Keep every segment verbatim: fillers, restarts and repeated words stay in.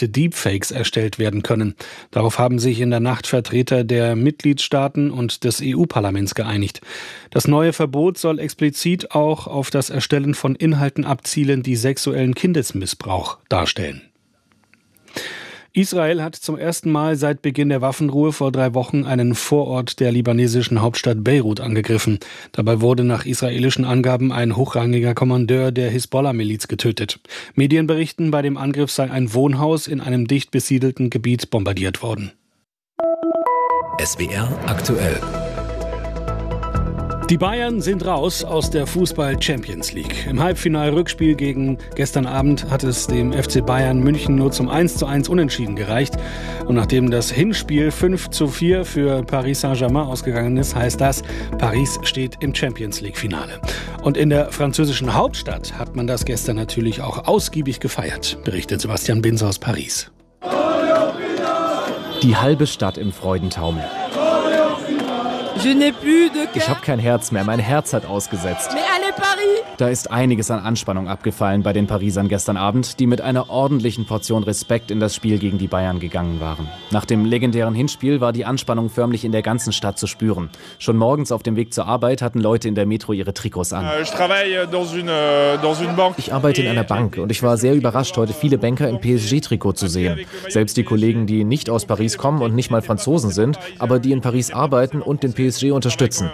sogenannte Deepfakes erstellt werden können. Darauf haben sich in der Nacht Vertreter der Mitgliedstaaten und des E U-Parlaments geeinigt. Das neue Verbot soll explizit auch auf das Erstellen von Inhalten abzielen, die sexuellen Kindesmissbrauch darstellen. Israel hat zum ersten Mal seit Beginn der Waffenruhe vor drei Wochen einen Vorort der libanesischen Hauptstadt Beirut angegriffen. Dabei wurde nach israelischen Angaben ein hochrangiger Kommandeur der Hisbollah-Miliz getötet. Medien berichten, bei dem Angriff sei ein Wohnhaus in einem dicht besiedelten Gebiet bombardiert worden. S W R aktuell. Die Bayern sind raus aus der Fußball-Champions League. Im Halbfinal-Rückspiel gegen gestern Abend hat es dem F C Bayern München nur zum eins zu eins Unentschieden gereicht. Und nachdem das Hinspiel fünf zu vier für Paris Saint-Germain ausgegangen ist, heißt das, Paris steht im Champions League-Finale. Und in der französischen Hauptstadt hat man das gestern natürlich auch ausgiebig gefeiert, berichtet Sebastian Binzer aus Paris. Die halbe Stadt im Freudentaumel. Ich habe kein Herz mehr, mein Herz hat ausgesetzt. Da ist einiges an Anspannung abgefallen bei den Parisern gestern Abend, die mit einer ordentlichen Portion Respekt in das Spiel gegen die Bayern gegangen waren. Nach dem legendären Hinspiel war die Anspannung förmlich in der ganzen Stadt zu spüren. Schon morgens auf dem Weg zur Arbeit hatten Leute in der Metro ihre Trikots an. Ich arbeite in einer Bank und ich war sehr überrascht, heute viele Banker im P S G-Trikot zu sehen. Selbst die Kollegen, die nicht aus Paris kommen und nicht mal Franzosen sind, aber die in Paris arbeiten und den P S G unterstützen.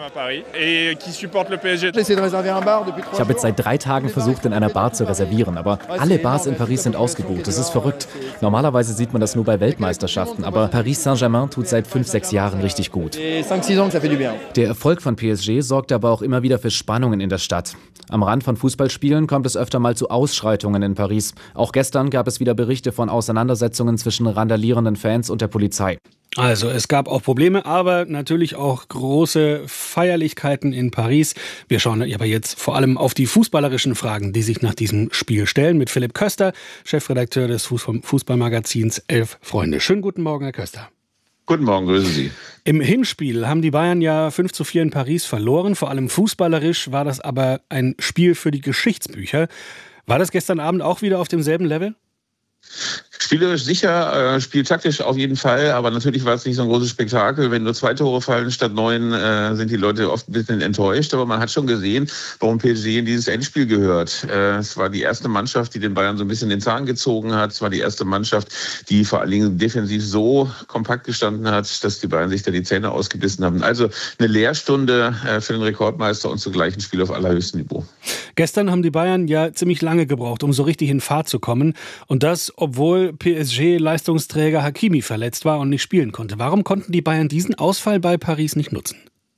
Ich habe jetzt seit drei Tagen versucht, in einer Bar zu reservieren, aber alle Bars in Paris sind ausgebucht. Das ist verrückt. Normalerweise sieht man das nur bei Weltmeisterschaften, aber Paris Saint-Germain tut seit fünf, sechs Jahren richtig gut. Der Erfolg von P S G sorgt aber auch immer wieder für Spannungen in der Stadt. Am Rand von Fußballspielen kommt es öfter mal zu Ausschreitungen in Paris. Auch gestern gab es wieder Berichte von Auseinandersetzungen zwischen randalierenden Fans und der Polizei. Also es gab auch Probleme, aber natürlich auch große Feierlichkeiten in Paris. Wir schauen aber jetzt vor allem auf die fußballerischen Fragen, die sich nach diesem Spiel stellen, mit Philipp Köster, Chefredakteur des Fußballmagazins Elf Freunde. Schönen guten Morgen, Herr Köster. Guten Morgen, grüße Sie. Im Hinspiel haben die Bayern ja fünf zu vier in Paris verloren. Vor allem fußballerisch war das aber ein Spiel für die Geschichtsbücher. War das gestern Abend auch wieder auf demselben Level? Spielerisch sicher, äh, spieltaktisch auf jeden Fall, aber natürlich war es nicht so ein großes Spektakel. Wenn nur zwei Tore fallen statt neun, äh, sind die Leute oft ein bisschen enttäuscht. Aber man hat schon gesehen, warum P S G in dieses Endspiel gehört. Äh, es war die erste Mannschaft, die den Bayern so ein bisschen den Zahn gezogen hat. Es war die erste Mannschaft, die vor allen Dingen defensiv so kompakt gestanden hat, dass die Bayern sich da die Zähne ausgebissen haben. Also eine Lehrstunde äh, für den Rekordmeister und zugleich ein Spiel auf allerhöchstem Niveau. Gestern haben die Bayern ja ziemlich lange gebraucht, um so richtig in Fahrt zu kommen. Und das, obwohl P S G-Leistungsträger Hakimi verletzt war und nicht spielen konnte. Warum konnten die Bayern diesen Ausfall bei Paris nicht nutzen?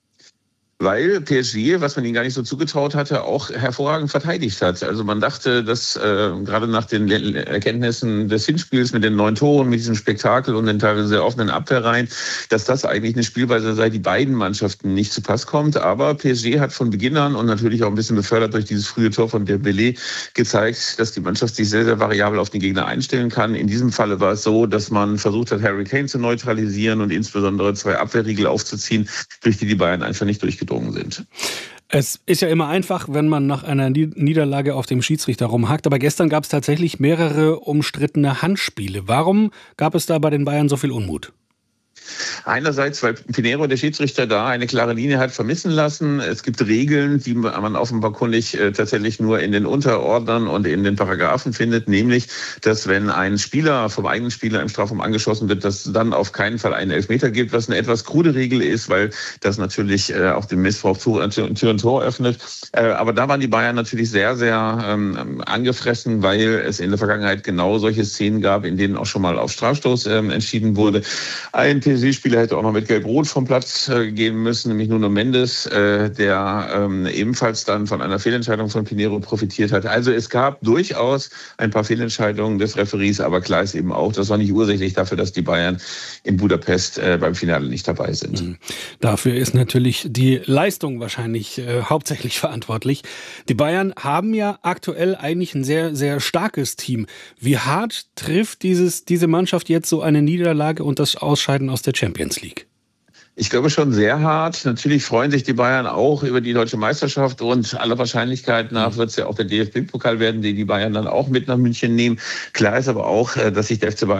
Weil P S G, was man ihnen gar nicht so zugetraut hatte, auch hervorragend verteidigt hat. Also man dachte, dass äh, gerade nach den Erkenntnissen des Hinspiels mit den neun Toren, mit diesem Spektakel und den teilweise sehr offenen Abwehrreihen, dass das eigentlich eine Spielweise sei, die beiden Mannschaften nicht zu Pass kommt. Aber P S G hat von Beginn an und natürlich auch ein bisschen befördert durch dieses frühe Tor von Dembélé gezeigt, dass die Mannschaft sich sehr, sehr variabel auf den Gegner einstellen kann. In diesem Falle war es so, dass man versucht hat, Harry Kane zu neutralisieren und insbesondere zwei Abwehrriegel aufzuziehen, durch die die Bayern einfach nicht durchgedrungen sind. Es ist ja immer einfach, wenn man nach einer Niederlage auf dem Schiedsrichter rumhakt. Aber gestern gab es tatsächlich mehrere umstrittene Handspiele. Warum gab es da bei den Bayern so viel Unmut? Einerseits, weil Pinheiro, der Schiedsrichter, da eine klare Linie hat vermissen lassen. Es gibt Regeln, die man offenbar kundig äh, tatsächlich nur in den Unterordnern und in den Paragraphen findet, nämlich, dass wenn ein Spieler vom eigenen Spieler im Strafraum angeschossen wird, dass es dann auf keinen Fall einen Elfmeter gibt, was eine etwas krude Regel ist, weil das natürlich äh, auch dem Missbrauch Tür, Tür und Tor öffnet. Äh, aber da waren die Bayern natürlich sehr, sehr ähm, angefressen, weil es in der Vergangenheit genau solche Szenen gab, in denen auch schon mal auf Strafstoß äh, entschieden wurde. Ein P S G-Spieler hätte auch noch mit Gelb-Rot vom Platz äh, gehen müssen, nämlich Nuno Mendes, äh, der ähm, ebenfalls dann von einer Fehlentscheidung von Pinheiro profitiert hat. Also es gab durchaus ein paar Fehlentscheidungen des Referees, aber klar ist eben auch, das war nicht ursächlich dafür, dass die Bayern in Budapest äh, beim Finale nicht dabei sind. Mhm. Dafür ist natürlich die Leistung wahrscheinlich äh, hauptsächlich verantwortlich. Die Bayern haben ja aktuell eigentlich ein sehr, sehr starkes Team. Wie hart trifft dieses, diese Mannschaft jetzt so eine Niederlage und das Ausscheiden aus der Champions League? Ich glaube schon sehr hart. Natürlich freuen sich die Bayern auch über die deutsche Meisterschaft und aller Wahrscheinlichkeit nach wird es ja auch der D F B-Pokal werden, den die Bayern dann auch mit nach München nehmen. Klar ist aber auch, dass sich der F C Bayern